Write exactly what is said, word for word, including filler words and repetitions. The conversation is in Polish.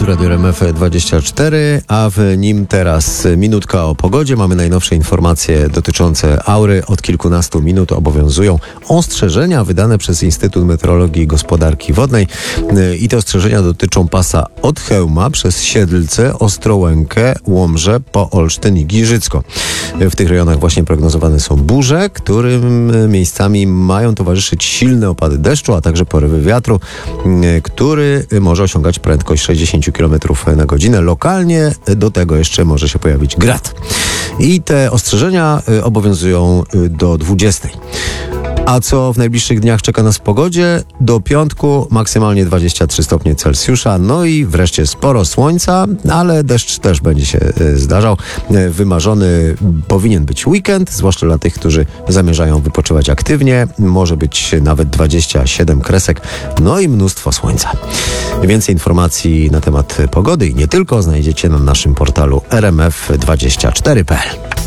Tu Radio R M F dwadzieścia cztery, a w nim teraz minutka o pogodzie. Mamy najnowsze informacje dotyczące aury. Od kilkunastu minut obowiązują ostrzeżenia wydane przez Instytut Meteorologii i Gospodarki Wodnej. I te ostrzeżenia dotyczą pasa od Chełma przez Siedlce, Ostrołękę, Łomżę po Olsztyn i Giżycko. W tych rejonach właśnie prognozowane są burze, którym miejscami mają towarzyszyć silne opady deszczu, a także porywy wiatru, który może osiągać prędkość sześćdziesiąt kilometrów na godzinę. Lokalnie do tego jeszcze może się pojawić grad. I te ostrzeżenia obowiązują do dwudziestej. A co w najbliższych dniach czeka nas w pogodzie? Do piątku maksymalnie dwadzieścia trzy stopnie Celsjusza, no i wreszcie sporo słońca, ale deszcz też będzie się zdarzał. Wymarzony powinien być weekend, zwłaszcza dla tych, którzy zamierzają wypoczywać aktywnie. Może być nawet dwadzieścia siedem kresek, no i mnóstwo słońca. Więcej informacji na temat pogody i nie tylko znajdziecie na naszym portalu r m f dwadzieścia cztery kropka p l.